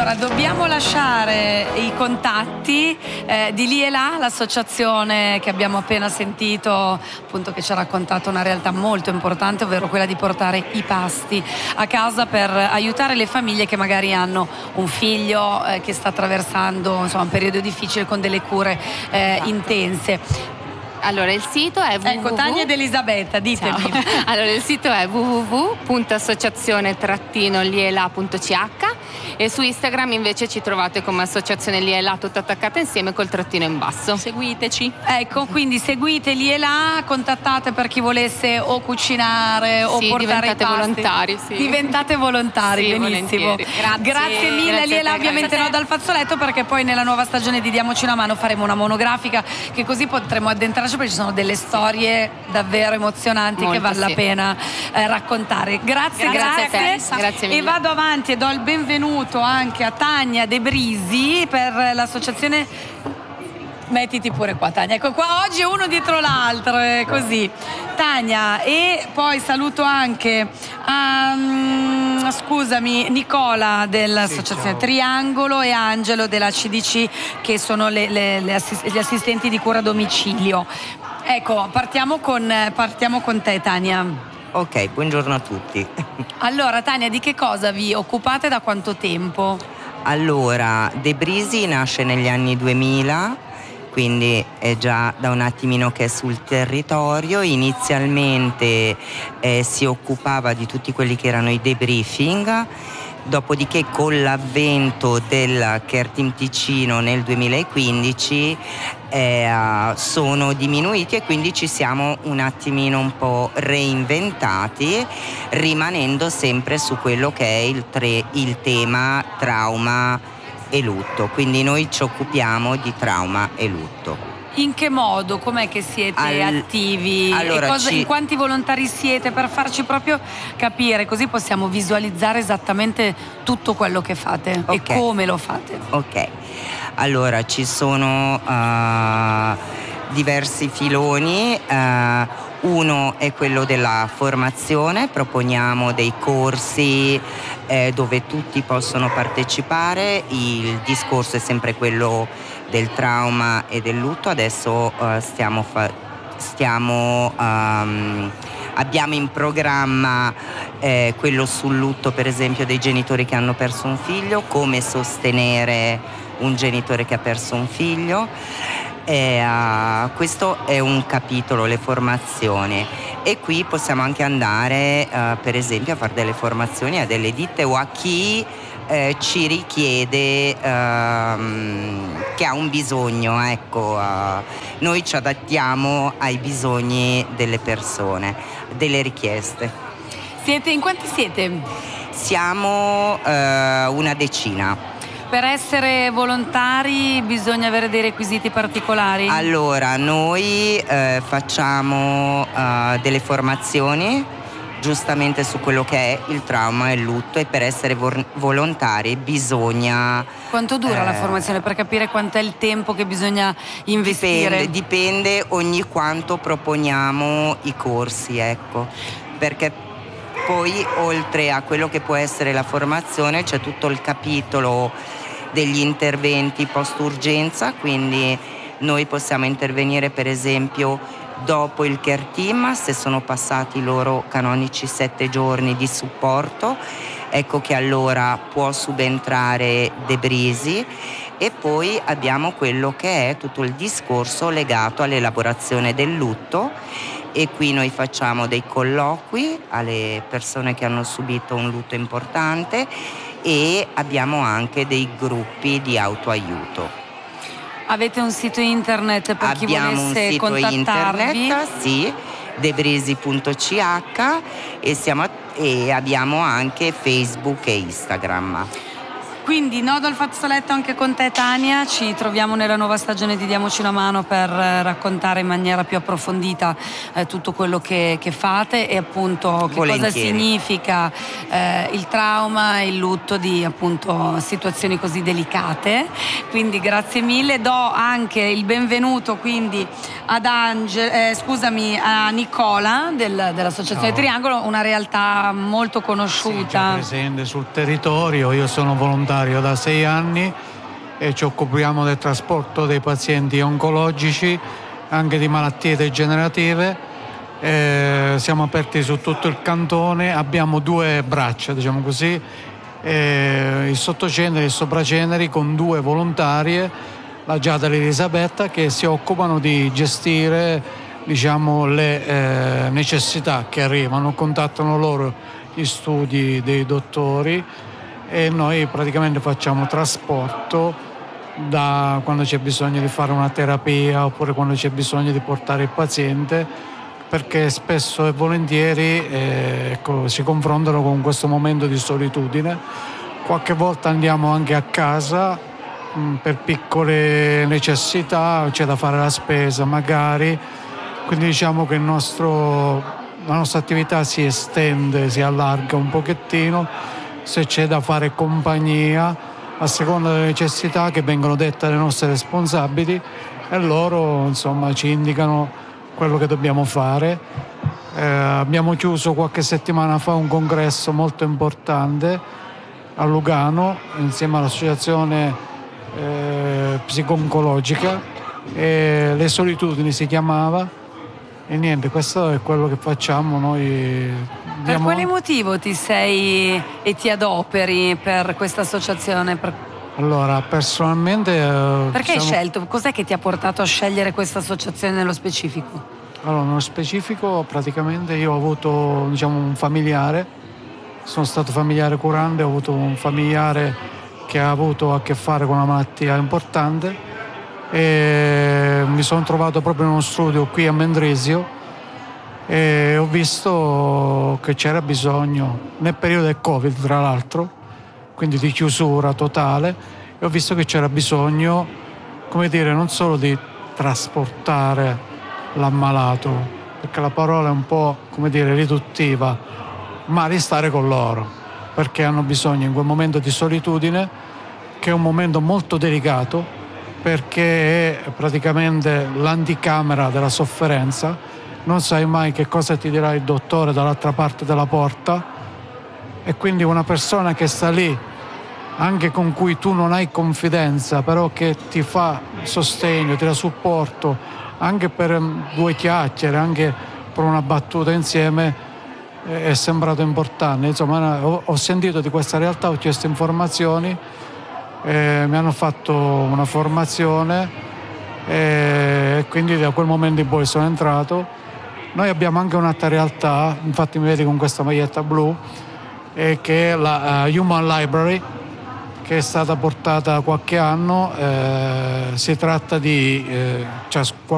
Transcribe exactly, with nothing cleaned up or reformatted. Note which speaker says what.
Speaker 1: Allora, dobbiamo lasciare i contatti eh, di Lì e Là, l'associazione che abbiamo appena sentito, appunto, che ci ha raccontato una realtà molto importante, ovvero quella di portare i pasti a casa per aiutare le famiglie che magari hanno un figlio eh, che sta attraversando, insomma, un periodo difficile con delle cure eh, intense.
Speaker 2: Allora, il sito è www.
Speaker 1: Ecco, Tania ed Elisabetta, ditemi.
Speaker 2: Ciao. Allora, il sito è w w w punto associazione liela punto c h e su Instagram invece ci trovate come Associazione Lì e Là, tutto attaccata insieme col trattino in basso.
Speaker 3: Seguiteci.
Speaker 1: Ecco, quindi seguite Lì e Là, contattate per chi volesse o cucinare o
Speaker 2: sì,
Speaker 1: portare i
Speaker 2: diventate
Speaker 1: pasti.
Speaker 2: volontari, sì.
Speaker 1: Diventate volontari,
Speaker 2: sì,
Speaker 1: benissimo.
Speaker 2: Grazie.
Speaker 1: Grazie mille.
Speaker 2: Grazie
Speaker 1: Lì e Là,
Speaker 2: te,
Speaker 1: ovviamente no dal fazzoletto, perché poi nella nuova stagione di Diamoci una mano faremo una monografica che così potremo addentrarci, perché ci sono delle storie davvero emozionanti
Speaker 2: Molto,
Speaker 1: che vale
Speaker 2: sì.
Speaker 1: la pena eh, raccontare. Grazie,
Speaker 2: Grazie
Speaker 1: grazie.
Speaker 2: a te. Grazie mille.
Speaker 1: E vado avanti e do il benvenuto anche a Tania De Brisi per l'associazione. Mettiti pure qua, Tania. Ecco qua, oggi è uno dietro l'altro, è così. Tania, e poi saluto anche um, scusami, Nicola dell'associazione
Speaker 4: Sì,
Speaker 1: Triangolo e Angelo della C D C, che sono le, le, le assist- gli assistenti di cura a domicilio. Ecco, partiamo con, partiamo con te, Tania.
Speaker 4: Ok, buongiorno a tutti.
Speaker 1: Allora, Tania, di che cosa vi occupate, da quanto tempo?
Speaker 4: Allora, De Brisi nasce negli anni duemila, quindi è già da un attimino che è sul territorio. Inizialmente eh, si occupava di tutti quelli che erano i debriefing, dopodiché con l'avvento del Care Team Ticino nel duemilaquindici eh, sono diminuiti e quindi ci siamo un attimino un po' reinventati, rimanendo sempre su quello che è il, tre, il tema trauma e lutto. Quindi noi ci occupiamo di trauma e lutto.
Speaker 1: In che modo? Com'è che siete
Speaker 4: Al-
Speaker 1: attivi?
Speaker 4: allora,
Speaker 1: e cosa,
Speaker 4: ci-
Speaker 1: in quanti volontari siete, per farci proprio capire, così possiamo visualizzare esattamente tutto quello che fate
Speaker 4: Ok.
Speaker 1: e come lo fate.
Speaker 4: Ok, allora ci sono uh, diversi filoni. Uh, uno è quello della formazione, proponiamo dei corsi eh, dove tutti possono partecipare. Il discorso è sempre quello del trauma e del lutto. Adesso uh, stiamo, fa- stiamo um, abbiamo in programma eh, quello sul lutto, per esempio, dei genitori che hanno perso un figlio, come sostenere un genitore che ha perso un figlio. E, uh, questo è un capitolo, le formazioni, e qui possiamo anche andare uh, per esempio a fare delle formazioni a delle ditte o a chi eh, ci richiede uh, che ha un bisogno, ecco. Uh, noi ci adattiamo ai bisogni delle persone, delle richieste.
Speaker 1: Siete in quanti siete?
Speaker 4: Siamo uh, una decina.
Speaker 1: Per essere volontari bisogna avere dei requisiti particolari?
Speaker 4: Allora, noi eh, facciamo eh, delle formazioni giustamente su quello che è il trauma e il lutto, e per essere vo- volontari bisogna...
Speaker 1: Quanto dura
Speaker 4: eh,
Speaker 1: la formazione, per capire quant'è il tempo che bisogna investire?
Speaker 4: Dipende, dipende ogni quanto proponiamo i corsi, ecco, perché poi oltre a quello che può essere la formazione c'è tutto il capitolo degli interventi post-urgenza, quindi noi possiamo intervenire per esempio dopo il care team, se sono passati i loro canonici sette giorni di supporto, ecco che allora può subentrare De Brisi. E poi abbiamo quello che è tutto il discorso legato all'elaborazione del lutto, e qui noi facciamo dei colloqui alle persone che hanno subito un lutto importante, e abbiamo anche dei gruppi di autoaiuto.
Speaker 1: Avete un sito internet per chi
Speaker 4: Abbiamo un
Speaker 1: volesse
Speaker 4: sito
Speaker 1: contattarvi?
Speaker 4: internet, sì, debrisi punto c h, e, siamo, e abbiamo anche Facebook e Instagram.
Speaker 1: Quindi nodo al fazzoletto anche con te, Tania. Ci troviamo nella nuova stagione di Diamoci una mano per eh, raccontare in maniera più approfondita eh, tutto quello che, che fate, e appunto che
Speaker 4: Volentieri.
Speaker 1: cosa significa eh, il trauma e il lutto di appunto situazioni così delicate. Quindi grazie mille. Do anche il benvenuto quindi ad Ange- eh, scusami, a Nicola del, dell'Associazione
Speaker 5: Ciao.
Speaker 1: Triangolo, una realtà molto
Speaker 5: Sì,
Speaker 1: conosciuta.
Speaker 5: già presente sul territorio. Io sono volontario
Speaker 3: volontario da sei anni e ci occupiamo del trasporto dei pazienti oncologici, anche di malattie degenerative. Eh, siamo aperti su tutto il cantone, abbiamo due braccia, diciamo così, eh, il sottoceneri e il sopraceneri, con due volontarie, la Giada e l'Elisabetta, che si occupano di gestire, diciamo, le eh, necessità che arrivano, contattano loro gli studi dei dottori e noi praticamente facciamo trasporto da quando c'è bisogno di fare una terapia oppure quando c'è bisogno di portare il paziente, perché spesso e volentieri eh, ecco, si confrontano con questo momento di solitudine. Qualche volta andiamo anche a casa mh, per piccole necessità, c'è da fare la spesa magari, quindi diciamo che il nostro, la nostra attività si estende, si allarga un pochettino, se c'è da fare compagnia a seconda delle necessità che vengono dette alle nostre responsabili, e loro insomma ci indicano quello che dobbiamo fare. Eh, abbiamo chiuso qualche settimana fa un congresso molto importante a Lugano insieme all'associazione eh, psico-oncologica, e Le Solitudini si chiamava, e niente, questo è quello che facciamo noi.
Speaker 1: Per quale motivo ti sei e ti adoperi per questa associazione? Per...
Speaker 3: Allora, personalmente... Eh,
Speaker 1: Perché
Speaker 3: siamo...
Speaker 1: hai scelto? Cos'è che ti ha portato a scegliere questa associazione nello specifico?
Speaker 3: Allora, nello specifico praticamente io ho avuto, diciamo, un familiare, sono stato familiare curante, ho avuto un familiare che ha avuto a che fare con una malattia importante e mi sono trovato proprio in uno studio qui a Mendrisio e ho visto che c'era bisogno, nel periodo del Covid tra l'altro, quindi di chiusura totale, e ho visto che c'era bisogno, come dire, non solo di trasportare l'ammalato, perché la parola è un po', come dire, riduttiva, ma di stare con loro, perché hanno bisogno in quel momento di solitudine, che è un momento molto delicato, perché è praticamente l'anticamera della sofferenza, non sai mai che cosa ti dirà il dottore dall'altra parte della porta, e quindi una persona che sta lì, anche con cui tu non hai confidenza, però che ti fa sostegno, ti dà supporto, anche per due chiacchiere, anche per una battuta insieme, è sembrato importante. Insomma, ho sentito di questa realtà, ho chiesto informazioni, eh, mi hanno fatto una formazione e quindi da quel momento in poi sono entrato. Noi abbiamo anche un'altra realtà, infatti mi vedi con questa maglietta blu, eh, che è la uh, Human Library, che è stata portata qualche anno. Eh, si tratta di eh, ciascuno